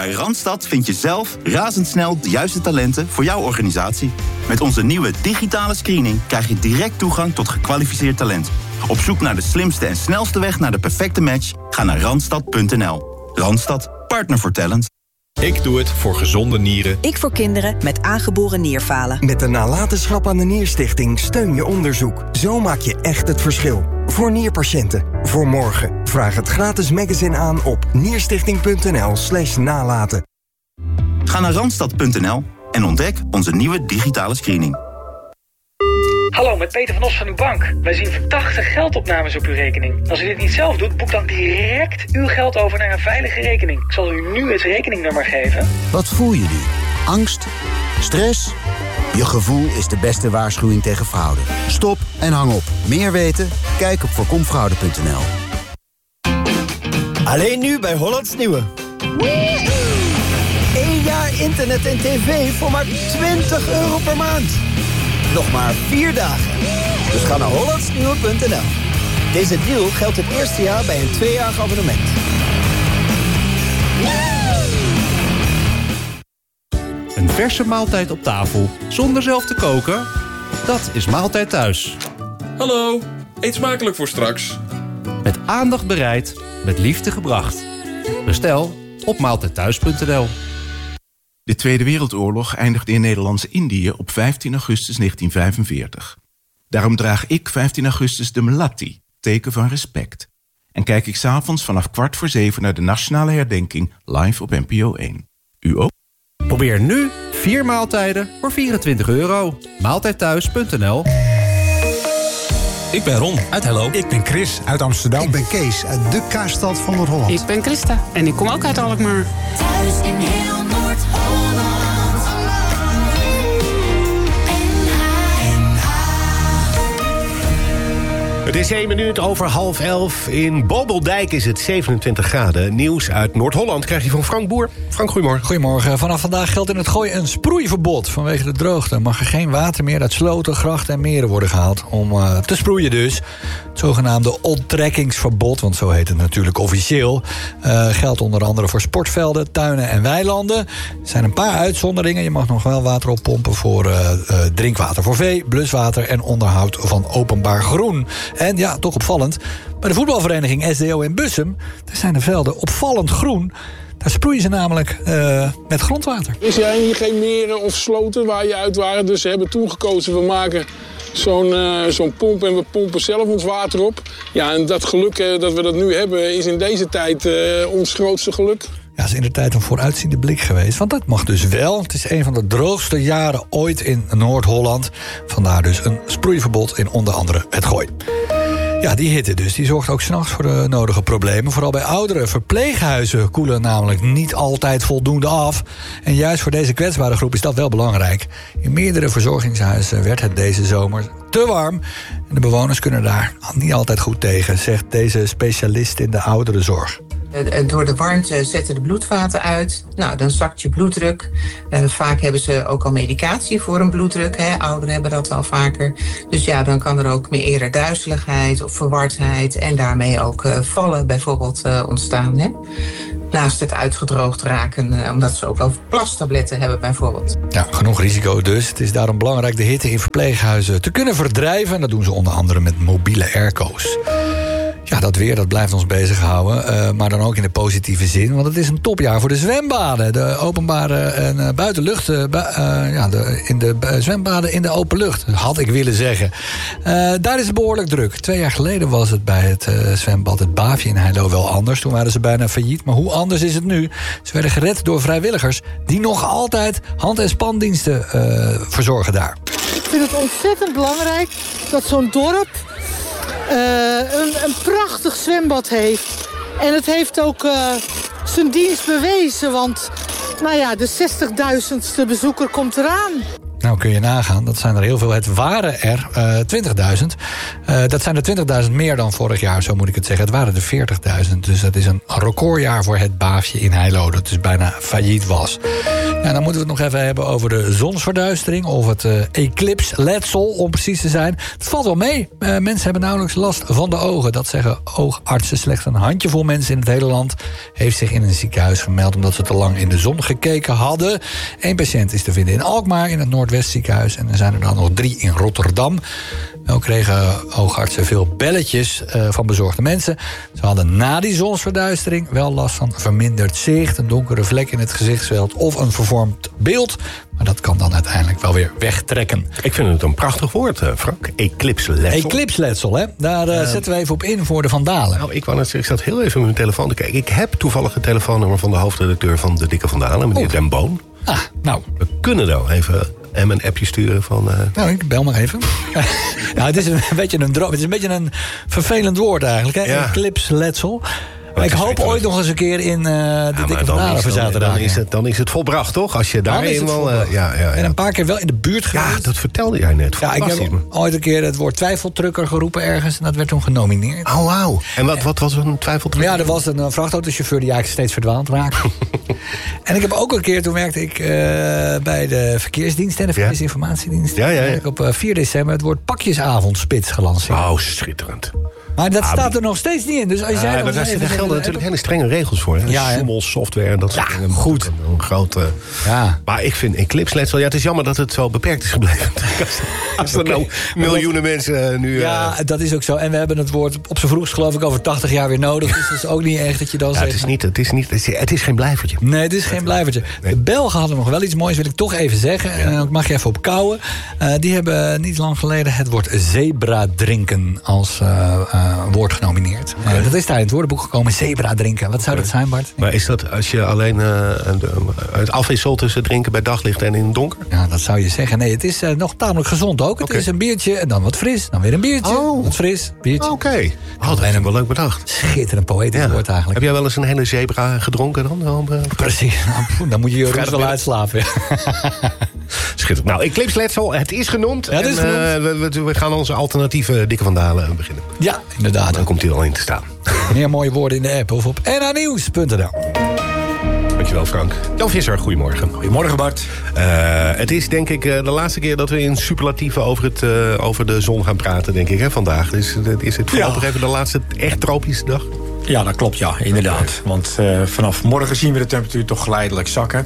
Bij Randstad vind je zelf razendsnel de juiste talenten voor jouw organisatie. Met onze nieuwe digitale screening krijg je direct toegang tot gekwalificeerd talent. Op zoek naar de slimste en snelste weg naar de perfecte match? Ga naar Randstad.nl. Randstad, partner voor talent. Ik doe het voor gezonde nieren. Ik voor kinderen met aangeboren nierfalen. Met de nalatenschap aan de Nierstichting steun je onderzoek. Zo maak je echt het verschil. Voor nierpatiënten. Voor morgen. Vraag het gratis magazine aan op nierstichting.nl/nalaten. Ga naar Randstad.nl en ontdek onze nieuwe digitale screening. Hallo, met Peter van Os van de bank. Wij zien verdachte geldopnames op uw rekening. Als u dit niet zelf doet, boek dan direct uw geld over naar een veilige rekening. Ik zal u nu het rekeningnummer geven. Wat voel je nu? Angst? Stress? Je gevoel is de beste waarschuwing tegen fraude. Stop en hang op. Meer weten? Kijk op voorkomfraude.nl. Alleen nu bij Hollands Nieuwe. 1 jaar internet en tv voor maar €20 per maand. Nog maar 4 dagen. Dus ga naar hollandsnieuwe.nl. Deze deal geldt het eerste jaar bij een 2-jarig abonnement. Een verse maaltijd op tafel, zonder zelf te koken? Dat is Maaltijd Thuis. Hallo, eet smakelijk voor straks. Met aandacht bereid, met liefde gebracht. Bestel op maaltijdthuis.nl. De Tweede Wereldoorlog eindigde in Nederlands-Indië op 15 augustus 1945. Daarom draag ik 15 augustus de Melatti, teken van respect. En kijk ik 's avonds vanaf 6:15 naar de nationale herdenking live op NPO 1. U ook? Probeer nu 4 maaltijden voor €24. Maaltijdthuis.nl. Ik ben Ron uit Hello. Ik ben Chris uit Amsterdam. Ik ben Kees uit de Kaarstad van Noord-Holland. Ik ben Christa en ik kom ook uit Alkmaar. Thuis in heel Noord-Holland. Het is 1 minuut over 10:30. In Bobeldijk is het 27 graden. Nieuws uit Noord-Holland krijg je van Frank Boer. Frank, goedemorgen. Goedemorgen. Vanaf vandaag geldt in het Gooi een sproeiverbod. Vanwege de droogte mag er geen water meer uit sloten, grachten en meren worden gehaald om te sproeien dus. Het zogenaamde onttrekkingsverbod, want zo heet het natuurlijk officieel, geldt onder andere voor sportvelden, tuinen en weilanden. Er zijn een paar uitzonderingen. Je mag nog wel water oppompen voor drinkwater voor vee, bluswater en onderhoud van openbaar groen. En ja, toch opvallend, bij de voetbalvereniging SDO in Bussum, daar zijn de velden opvallend groen. Daar sproeien ze namelijk met grondwater. Er zijn hier geen meren of sloten waar je uit waren. Dus ze hebben toen gekozen, we maken zo'n pomp en we pompen zelf ons water op. Ja, en dat geluk dat we dat nu hebben is in deze tijd ons grootste geluk. Ja, is inderdaad een vooruitziende blik geweest. Want dat mag dus wel. Het is een van de droogste jaren ooit in Noord-Holland. Vandaar dus een sproeiverbod in onder andere het Gooi. Ja, die hitte dus, die zorgt ook 's nachts voor de nodige problemen. Vooral bij ouderen. Verpleeghuizen koelen namelijk niet altijd voldoende af. En juist voor deze kwetsbare groep is dat wel belangrijk. In meerdere verzorgingshuizen werd het deze zomer te warm. En de bewoners kunnen daar niet altijd goed tegen, zegt deze specialist in de ouderenzorg. Door de warmte zetten de bloedvaten uit. Nou, dan zakt je bloeddruk. Vaak hebben ze ook al medicatie voor een bloeddruk. Hè. Ouderen hebben dat al vaker. Dus ja, dan kan er ook meer eerder duizeligheid of verwardheid en daarmee ook vallen bijvoorbeeld ontstaan. Hè. Naast het uitgedroogd raken, omdat ze ook wel plastabletten hebben bijvoorbeeld. Ja, genoeg risico dus. Het is daarom belangrijk de hitte in verpleeghuizen te kunnen verdrijven. En dat doen ze onder andere met mobiele airco's. Ja, dat weer, dat blijft ons bezighouden. Maar dan ook in de positieve zin. Want het is een topjaar voor de zwembaden. De openbare en buitenlucht. In de zwembaden in de open lucht, had ik willen zeggen. Daar is het behoorlijk druk. 2 jaar geleden was het bij het zwembad het Baafje in Heilo wel anders. Toen waren ze bijna failliet. Maar hoe anders is het nu? Ze werden gered door vrijwilligers die nog altijd hand- en spandiensten verzorgen daar. Ik vind het ontzettend belangrijk dat zo'n dorp een prachtig zwembad heeft. En het heeft ook zijn dienst bewezen, want nou ja, de 60.000ste bezoeker komt eraan. Nou, kun je nagaan, dat zijn er heel veel. Het waren er 20.000. Dat zijn er 20.000 meer dan vorig jaar, zo moet ik het zeggen. Het waren er 40.000, dus dat is een recordjaar voor het Baafje in Heilo, dat dus bijna failliet was. Ja, dan moeten we het nog even hebben over de zonsverduistering... of het eclipsletsel, om precies te zijn. Het valt wel mee. Mensen hebben nauwelijks last van de ogen. Dat zeggen oogartsen. Slechts een handjevol mensen in het hele land... heeft zich in een ziekenhuis gemeld... omdat ze te lang in de zon gekeken hadden. 1 patiënt is te vinden in Alkmaar, in het Noordwestziekenhuis... en er zijn er dan nog 3 in Rotterdam. Wel kregen oogartsen veel belletjes van bezorgde mensen. Ze hadden na die zonsverduistering wel last van verminderd zicht... een donkere vlek in het gezichtsveld of een vervormd beeld. Maar dat kan dan uiteindelijk wel weer wegtrekken. Ik vind het een prachtig woord, Frank. Eclipsletsel. Eclipsletsel, hè? Daar zetten we even op in voor de Vandalen. Nou, ik zat heel even op mijn telefoon te kijken. Ik heb toevallig het telefoonnummer van de hoofdredacteur van de Dikke Vandalen, meneer Den Boon. Nou. We kunnen nou even hem een appje sturen van... Nou, ik bel maar even. Ja, het is een beetje een droom. Het is een beetje een vervelend woord eigenlijk, hè? Ja. Eclipsletsel. Maar ik hoop ooit nog eens een keer in de Dikke Vandalen verzeild te raken. Dan is het volbracht, toch? Als je daar eenmaal... En een paar keer wel in de buurt geweest. Ja, dat vertelde jij net. Ja, ik heb ooit een keer het woord twijfeltrucker geroepen ergens... en dat werd toen genomineerd. Oh, wauw. En wat was een twijfeltrucker? Ja, er was een vrachtautochauffeur die eigenlijk steeds verdwaald raakte. En ik heb ook een keer, toen werkte ik bij de verkeersdienst... en de verkeersinformatiedienst. Heb ik op 4 december het woord pakjesavondspits gelanceerd. Oh, schitterend. Maar dat staat er nog steeds niet in. Dus als jij daar gelden natuurlijk hele strenge regels voor. Schimmels, software en dat soort dingen. Goed. Een grote... Maar ik vind eclipsletsel... Ja, het is jammer dat het zo beperkt is gebleven. Als er nou miljoenen mensen nu... Ja, dat is ook zo. En we hebben het woord op z'n vroegst geloof ik over 80 jaar weer nodig. Dus dat is ook niet echt dat je dan zegt... Het is geen blijvertje. Nee, het is geen blijvertje. De Belgen hadden nog wel iets moois, wil ik toch even zeggen. En dat mag je even op kouwen. Die hebben niet lang geleden het woord zebra drinken als... woord genomineerd. Dat is daar in het woordenboek gekomen, zebra drinken. Wat zou dat zijn, Bart? Maar is dat als je alleen het afwisselt tussen drinken bij daglicht en in het donker? Ja, dat zou je zeggen. Nee, het is nog tamelijk gezond ook. Het is een biertje en dan wat fris. Dan weer een biertje, wat fris, biertje. Oké. Dat heb ik wel leuk bedacht. Schitterend poëtisch woord eigenlijk. Heb jij wel eens een hele zebra gedronken dan? Precies. Dan moet je je rust wel uitslapen. Schitterend. Nou, eclipsletsel, het is genoemd. Ja, het is genoemd. We gaan onze alternatieve Dikke Vandalen beginnen. Ja, inderdaad. Dan komt hij al in te staan. Meer mooie woorden in de app of op nhnieuws.nl. Dankjewel, Frank. Jan Visser, goedemorgen. Goedemorgen, Bart. Het is denk ik de laatste keer dat we in superlatieven over de zon gaan praten, denk ik, hè, vandaag. Dus is het voorlopig even de laatste echt tropische dag? Ja, dat klopt, ja, inderdaad. Want vanaf morgen zien we de temperatuur toch geleidelijk zakken.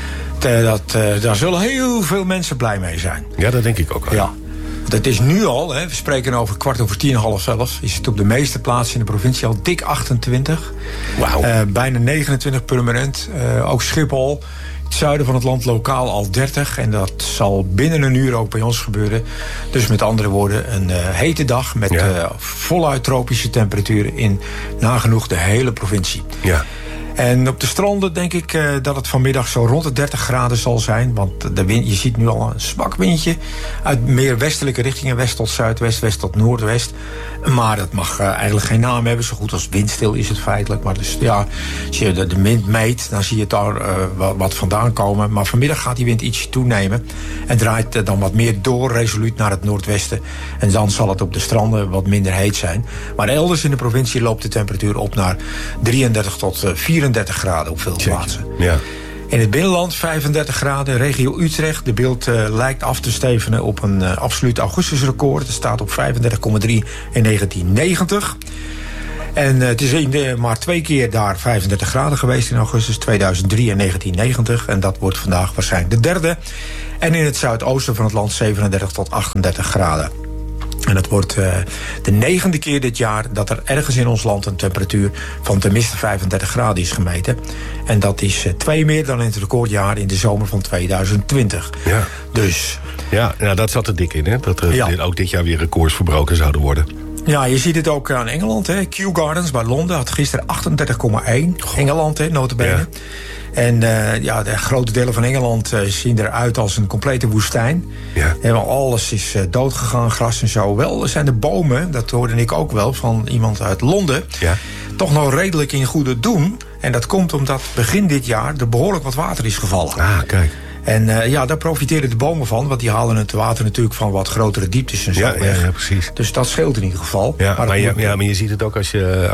Daar zullen heel veel mensen blij mee zijn. Ja, dat denk ik ook wel. Ja. Het is nu al, we spreken over 11:15, is het op de meeste plaatsen in de provincie al dik 28. Wauw. Bijna 29 permanent. Ook Schiphol, het zuiden van het land lokaal al 30. En dat zal binnen een uur ook bij ons gebeuren. Dus met andere woorden, een hete dag met voluit tropische temperaturen in nagenoeg de hele provincie. Ja. En op de stranden denk ik dat het vanmiddag zo rond de 30 graden zal zijn. Want de wind, je ziet nu al een zwak windje uit meer westelijke richtingen. West tot zuidwest, west tot noordwest. Maar dat mag eigenlijk geen naam hebben. Zo goed als windstil is het feitelijk. Maar dus ja, als je de wind meet, dan zie je het daar wat vandaan komen. Maar vanmiddag gaat die wind ietsje toenemen. En draait dan wat meer door, resoluut naar het noordwesten. En dan zal het op de stranden wat minder heet zijn. Maar elders in de provincie loopt de temperatuur op naar 33 tot 34 graden op veel plaatsen. Ja. In het binnenland 35 graden, regio Utrecht. De beeld lijkt af te stevenen op een absoluut augustusrecord. Het staat op 35,3 in 1990. En het is maar 2 keer daar 35 graden geweest in augustus, 2003 en 1990. En dat wordt vandaag waarschijnlijk de derde. En in het zuidoosten van het land 37 tot 38 graden. En het wordt de 9e keer dit jaar dat er ergens in ons land een temperatuur van tenminste 35 graden is gemeten. En dat is 2 meer dan in het recordjaar in de zomer van 2020. Ja. Dus. Ja, nou, dat zat er dik in, hè? Dat ook dit jaar weer records verbroken zouden worden. Ja, je ziet het ook aan Engeland. Hè. Kew Gardens bij Londen had gisteren 38,1. Engeland, hè, nota bene. Ja. En de grote delen van Engeland zien eruit als een complete woestijn. Ja. En alles is doodgegaan, gras en zo. Wel zijn de bomen, dat hoorde ik ook wel van iemand uit Londen, toch nog redelijk in goede doen. En dat komt omdat begin dit jaar er behoorlijk wat water is gevallen. Ah, kijk. En daar profiteren de bomen van, want die halen het water natuurlijk van wat grotere dieptes en zo weg. Ja, precies. Dus dat scheelt in ieder geval. Ja, maar je ziet het ook als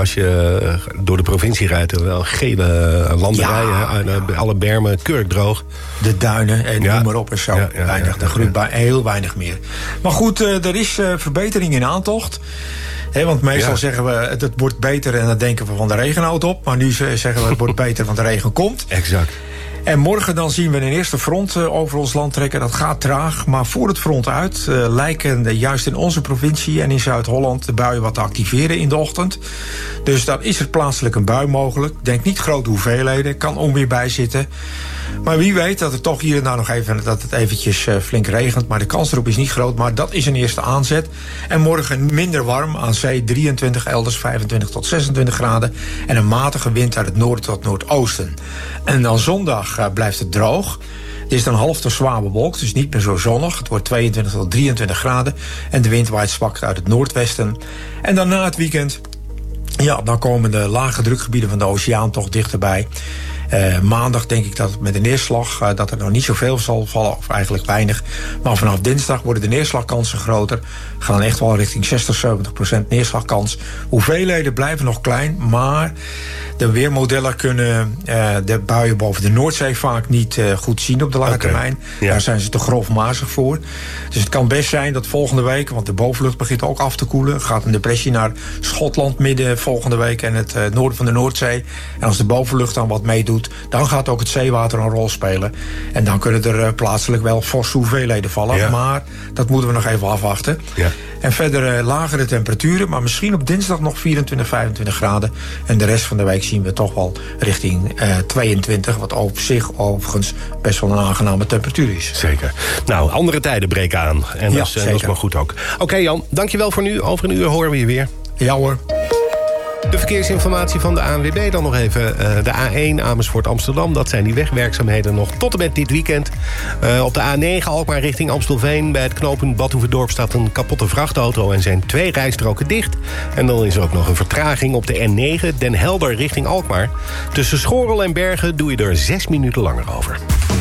je door de provincie rijdt. Wel gele landerijen, alle bermen, kurkdroog. De duinen en noem maar op en zo. Weinig, er groeit heel weinig meer. Maar goed, er is verbetering in aantocht. Want meestal zeggen we, het wordt beter en dan denken we van de regen houdt op. Maar nu zeggen we, het wordt beter, want de regen komt. Exact. En morgen dan zien we een eerste front over ons land trekken. Dat gaat traag, maar voor het front uit lijken juist in onze provincie en in Zuid-Holland de buien wat te activeren in de ochtend. Dus dan is er plaatselijk een bui mogelijk. Denk niet grote hoeveelheden, kan onweer bij zitten. Maar wie weet dat het toch hier en daar nog even dat het eventjes flink regent. Maar de kans erop is niet groot, maar dat is een eerste aanzet. En morgen minder warm, aan zee 23, elders 25 tot 26 graden. En een matige wind uit het noorden tot noordoosten. En dan zondag blijft het droog. Het is dan half tot zwaar bewolkt, dus niet meer zo zonnig. Het wordt 22 tot 23 graden. En de wind waait zwak uit het noordwesten. En dan na het weekend, dan komen de lage drukgebieden van de oceaan toch dichterbij. Maandag denk ik dat het met de neerslag dat er nog niet zoveel zal vallen, of eigenlijk weinig. Maar vanaf dinsdag worden de neerslagkansen groter. Gaan echt wel richting 60-70% neerslagkans. Hoeveelheden blijven nog klein, maar de weermodellen kunnen de buien boven de Noordzee vaak niet goed zien op de lange termijn. Ja. Daar zijn ze te grofmazig voor. Dus het kan best zijn dat volgende week, want de bovenlucht begint ook af te koelen, gaat een depressie naar Schotland midden volgende week en het noorden van de Noordzee. En als de bovenlucht dan wat meedoet, dan gaat ook het zeewater een rol spelen. En dan kunnen er plaatselijk wel forse hoeveelheden vallen. Ja. Maar dat moeten we nog even afwachten. Ja. En verder lagere temperaturen, maar misschien op dinsdag nog 24, 25 graden. En de rest van de week zien we toch wel richting 22... wat op zich overigens best wel een aangename temperatuur is. Zeker. Nou, andere tijden breken aan. En dat is maar goed ook. Oké, Jan, dankjewel voor nu. Over een uur horen we je weer. Ja hoor. De verkeersinformatie van de ANWB dan nog even. De A1 Amersfoort-Amsterdam, dat zijn die wegwerkzaamheden nog tot en met dit weekend. Op de A9 Alkmaar richting Amstelveen. Bij het knooppunt Badhoevedorp staat een kapotte vrachtauto en zijn 2 rijstroken dicht. En dan is er ook nog een vertraging op de N9 Den Helder richting Alkmaar. Tussen Schorrel en Bergen doe je er 6 minuten langer over.